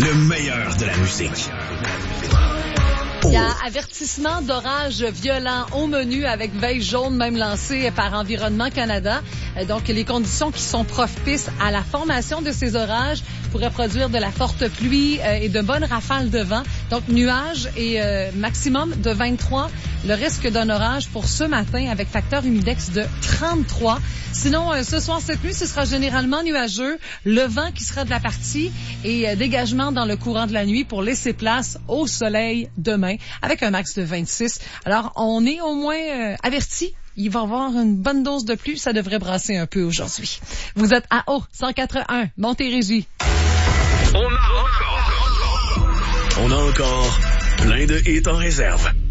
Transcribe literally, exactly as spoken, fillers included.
Le meilleur de la musique. Il y a avertissement d'orage violent au menu avec veille jaune même lancée par Environnement Canada. Donc, les conditions qui sont propices à la formation de ces orages pourraient produire de la forte pluie et de bonnes rafales de vent. Donc, nuages et euh, maximum de vingt-trois. Le risque d'un orage pour ce matin avec facteur humidex de trente-trois. Sinon, euh, ce soir, cette nuit, ce sera généralement nuageux. Le vent qui sera de la partie et euh, dégagement dans le courant de la nuit pour laisser place au soleil demain avec un max de vingt-six. Alors, on est au moins euh, averti. Il va y avoir une bonne dose de pluie. Ça devrait brasser un peu aujourd'hui. Vous êtes à O cent quatre virgule un, Montérégie. On a encore, on a encore plein de hits en réserve.